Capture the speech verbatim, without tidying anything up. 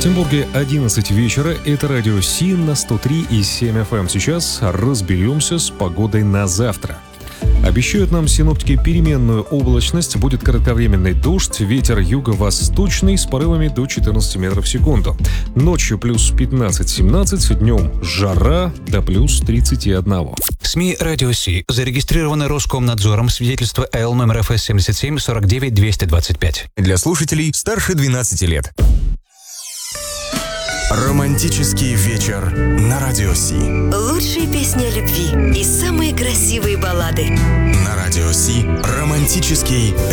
Санкт-Петербурге одиннадцать вечера. Это радио Си на сто три и семь эф эм. Сейчас разберемся с погодой на завтра. Обещают нам синоптики переменную облачность, будет кратковременный дождь, ветер юго-восточный с порывами до четырнадцати метров в секунду. Ночью плюс пятнадцать-семнадцать, днем жара до плюс тридцати одного. СМИ «Радио Си» зарегистрированы Роскомнадзором, свидетельство Эл номер эф эс семьдесят семь сорок девять двести двадцать пять. Для слушателей старше двенадцати лет. Романтический вечер на Радио Си. Лучшие песни о любви и самые красивые баллады. На Радио Си романтический